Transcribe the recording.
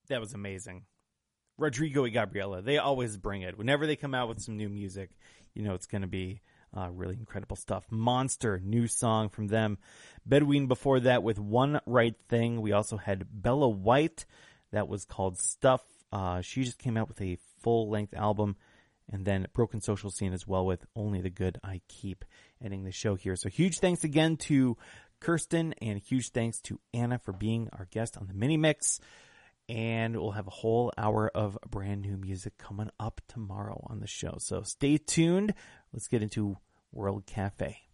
That was amazing. Rodrigo y Gabriela, they always bring it. Whenever they come out with some new music, you know it's going to be really incredible stuff. Monster, new song from them. Bedouin before that with One Right Thing. We also had Bella White. That was called Stuff. She just came out with a full-length album. And then Broken Social Scene as well with Only the Good I Keep, ending the show here. So huge thanks again to Kirsten and huge thanks to Anna for being our guest on the mini mix. And we'll have a whole hour of brand new music coming up tomorrow on the show. So stay tuned. Let's get into World Cafe.